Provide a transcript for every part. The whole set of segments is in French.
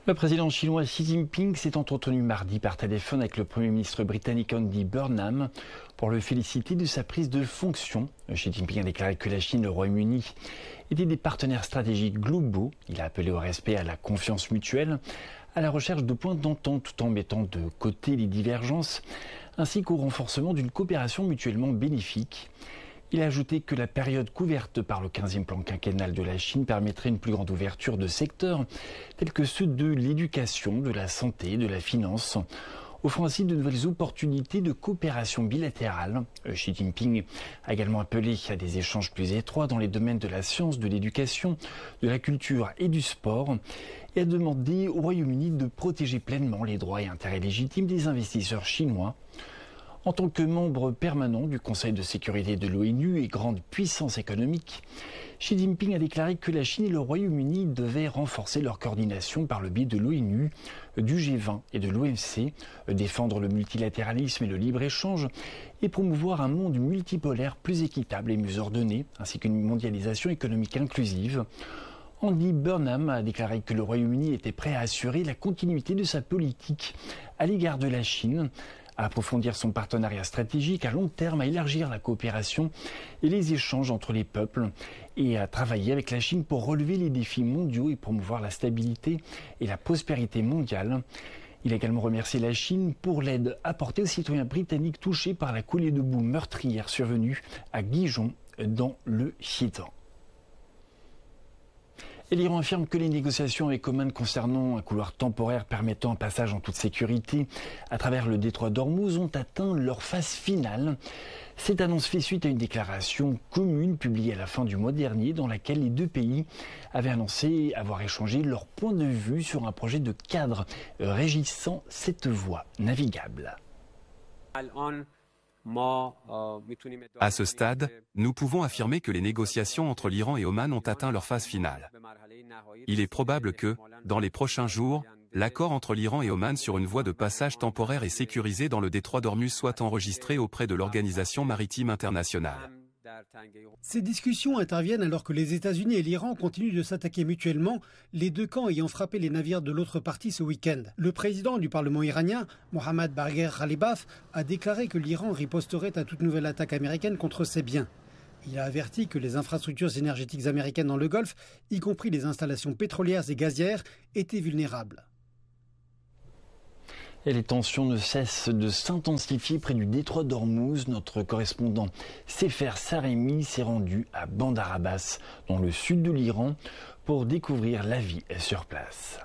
Le président chinois Xi Jinping s'est entretenu mardi par téléphone avec le Premier ministre britannique Andy Burnham pour le féliciter de sa prise de fonction. Xi Jinping a déclaré que la Chine et le Royaume-Uni étaient des partenaires stratégiques globaux. Il a appelé au respect, à la confiance mutuelle, à la recherche de points d'entente tout en mettant de côté les divergences, ainsi qu'au renforcement d'une coopération mutuellement bénéfique. Il a ajouté que la période couverte par le 15e plan quinquennal de la Chine permettrait une plus grande ouverture de secteurs tels que ceux de l'éducation, de la santé, de la finance, offrant ainsi de nouvelles opportunités de coopération bilatérale. Xi Jinping a également appelé à des échanges plus étroits dans les domaines de la science, de l'éducation, de la culture et du sport, et a demandé au Royaume-Uni de protéger pleinement les droits et intérêts légitimes des investisseurs chinois. En tant que membre permanent du Conseil de sécurité de l'ONU et grande puissance économique, Xi Jinping a déclaré que la Chine et le Royaume-Uni devaient renforcer leur coordination par le biais de l'ONU, du G20 et de l'OMC, défendre le multilatéralisme et le libre-échange et promouvoir un monde multipolaire plus équitable et mieux ordonné, ainsi qu'une mondialisation économique inclusive. Andy Burnham a déclaré que le Royaume-Uni était prêt à assurer la continuité de sa politique à l'égard de la Chine, à approfondir son partenariat stratégique à long terme, à élargir la coopération et les échanges entre les peuples et à travailler avec la Chine pour relever les défis mondiaux et promouvoir la stabilité et la prospérité mondiale. Il a également remercié la Chine pour l'aide apportée aux citoyens britanniques touchés par la coulée de boue meurtrière survenue à Dijon dans le Xinjiang. Et l'Iran affirme que les négociations avec Oman concernant un couloir temporaire permettant un passage en toute sécurité à travers le détroit d'Ormuz ont atteint leur phase finale. Cette annonce fait suite à une déclaration commune publiée à la fin du mois dernier dans laquelle les deux pays avaient annoncé avoir échangé leur point de vue sur un projet de cadre régissant cette voie navigable. À ce stade, nous pouvons affirmer que les négociations entre l'Iran et Oman ont atteint leur phase finale. Il est probable que, dans les prochains jours, l'accord entre l'Iran et Oman sur une voie de passage temporaire et sécurisée dans le détroit d'Ormuz soit enregistré auprès de l'Organisation maritime internationale. Ces discussions interviennent alors que les États-Unis et l'Iran continuent de s'attaquer mutuellement, les deux camps ayant frappé les navires de l'autre partie ce week-end. Le président du Parlement iranien, Mohammad Bagher Ghalibaf, a déclaré que l'Iran riposterait à toute nouvelle attaque américaine contre ses biens. Il a averti que les infrastructures énergétiques américaines dans le Golfe, y compris les installations pétrolières et gazières, étaient vulnérables. Et les tensions ne cessent de s'intensifier près du détroit d'Ormuz. Notre correspondant Sefer Saremi s'est rendu à Bandar Abbas, dans le sud de l'Iran, pour découvrir la vie sur place.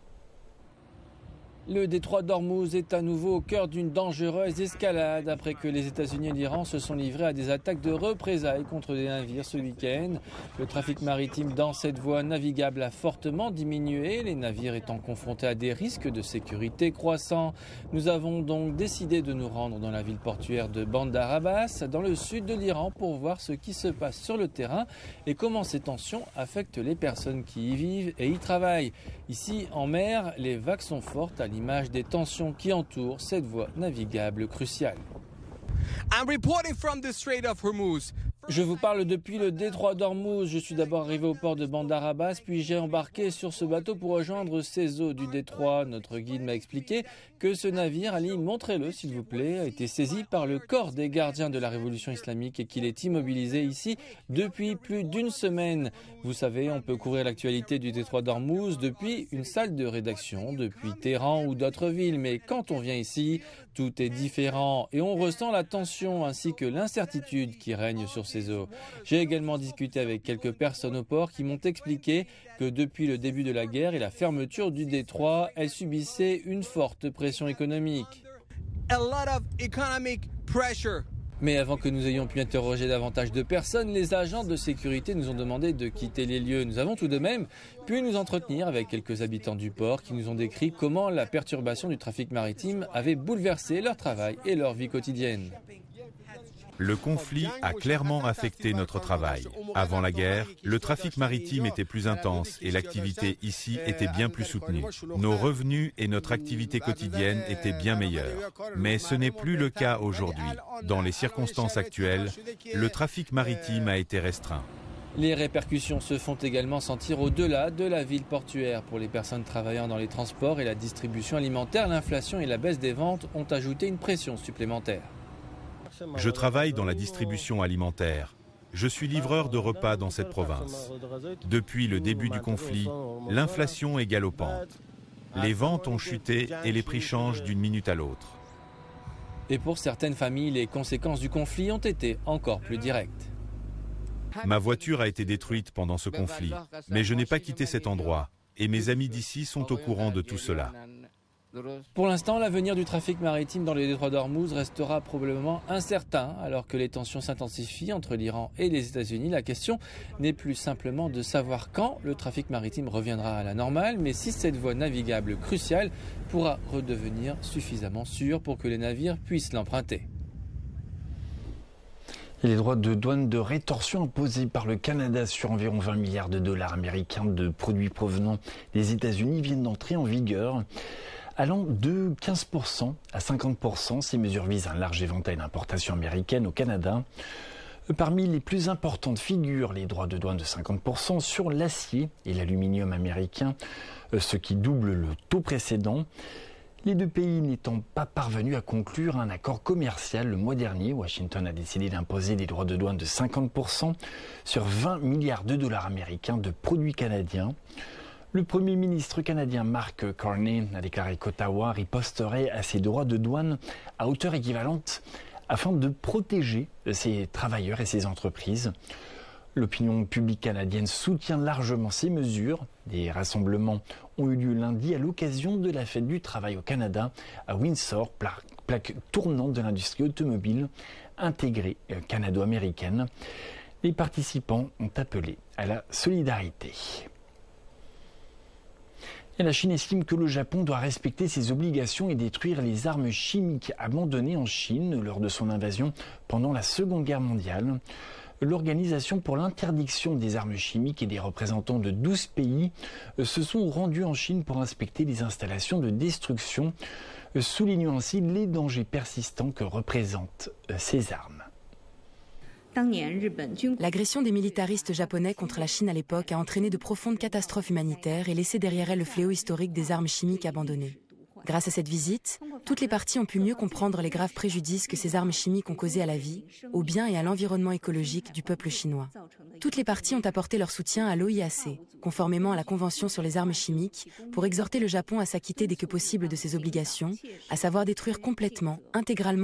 Le détroit d'Ormuz est à nouveau au cœur d'une dangereuse escalade après que les États-Unis et l'Iran se sont livrés à des attaques de représailles contre des navires ce week-end. Le trafic maritime dans cette voie navigable a fortement diminué, les navires étant confrontés à des risques de sécurité croissants. Nous avons donc décidé de nous rendre dans la ville portuaire de Bandar Abbas, dans le sud de l'Iran, pour voir ce qui se passe sur le terrain et comment ces tensions affectent les personnes qui y vivent et y travaillent. Ici, en mer, les vagues sont fortes à l'image des tensions qui entourent cette voie navigable cruciale. Je vous parle depuis le détroit d'Ormuz. Je suis d'abord arrivé au port de Bandar Abbas, puis j'ai embarqué sur ce bateau pour rejoindre ces eaux du détroit. Notre guide m'a expliqué que ce navire, Ali, montrez-le s'il vous plaît, a été saisi par le corps des gardiens de la révolution islamique et qu'il est immobilisé ici depuis plus d'une semaine. Vous savez, on peut couvrir l'actualité du détroit d'Ormuz depuis une salle de rédaction, depuis Téhéran ou d'autres villes. Mais quand on vient ici, tout est différent et on ressent la tension ainsi que l'incertitude qui règne sur ces eaux. J'ai également discuté avec quelques personnes au port qui m'ont expliqué que depuis le début de la guerre et la fermeture du détroit, elles subissaient une forte pression économique. Mais avant que nous ayons pu interroger davantage de personnes, les agents de sécurité nous ont demandé de quitter les lieux. Nous avons tout de même pu nous entretenir avec quelques habitants du port qui nous ont décrit comment la perturbation du trafic maritime avait bouleversé leur travail et leur vie quotidienne. Le conflit a clairement affecté notre travail. Avant la guerre, le trafic maritime était plus intense et l'activité ici était bien plus soutenue. Nos revenus et notre activité quotidienne étaient bien meilleurs. Mais ce n'est plus le cas aujourd'hui. Dans les circonstances actuelles, le trafic maritime a été restreint. Les répercussions se font également sentir au-delà de la ville portuaire. Pour les personnes travaillant dans les transports et la distribution alimentaire, l'inflation et la baisse des ventes ont ajouté une pression supplémentaire. Je travaille dans la distribution alimentaire. Je suis livreur de repas dans cette province. Depuis le début du conflit, l'inflation est galopante. Les ventes ont chuté et les prix changent d'une minute à l'autre. Et pour certaines familles, les conséquences du conflit ont été encore plus directes. Ma voiture a été détruite pendant ce conflit, mais je n'ai pas quitté cet endroit et mes amis d'ici sont au courant de tout cela. Pour l'instant, l'avenir du trafic maritime dans le détroit d'Ormuz restera probablement incertain. Alors que les tensions s'intensifient entre l'Iran et les États-Unis, la question n'est plus simplement de savoir quand le trafic maritime reviendra à la normale, mais si cette voie navigable cruciale pourra redevenir suffisamment sûre pour que les navires puissent l'emprunter. Et les droits de douane de rétorsion imposés par le Canada sur environ 20 milliards de dollars américains de produits provenant des États-Unis viennent d'entrer en vigueur. Allant de 15% à 50%, ces mesures visent un large éventail d'importations américaines au Canada. Parmi les plus importantes figurent les droits de douane de 50% sur l'acier et l'aluminium américain, ce qui double le taux précédent. Les deux pays n'étant pas parvenus à conclure un accord commercial le mois dernier, Washington a décidé d'imposer des droits de douane de 50% sur 20 milliards de dollars américains de produits canadiens. Le Premier ministre canadien Mark Carney a déclaré qu'Ottawa riposterait à ces droits de douane à hauteur équivalente afin de protéger ses travailleurs et ses entreprises. L'opinion publique canadienne soutient largement ces mesures. Des rassemblements ont eu lieu lundi à l'occasion de la fête du travail au Canada à Windsor, plaque tournante de l'industrie automobile intégrée canado-américaine. Les participants ont appelé à la solidarité. Et la Chine estime que le Japon doit respecter ses obligations et détruire les armes chimiques abandonnées en Chine lors de son invasion pendant la Seconde Guerre mondiale. L'Organisation pour l'interdiction des armes chimiques et des représentants de 12 pays se sont rendus en Chine pour inspecter les installations de destruction, soulignant ainsi les dangers persistants que représentent ces armes. L'agression des militaristes japonais contre la Chine à l'époque a entraîné de profondes catastrophes humanitaires et laissé derrière elle le fléau historique des armes chimiques abandonnées. Grâce à cette visite, toutes les parties ont pu mieux comprendre les graves préjudices que ces armes chimiques ont causés à la vie, au bien et à l'environnement écologique du peuple chinois. Toutes les parties ont apporté leur soutien à l'OIAC, conformément à la Convention sur les armes chimiques, pour exhorter le Japon à s'acquitter dès que possible de ses obligations, à savoir détruire complètement, intégralement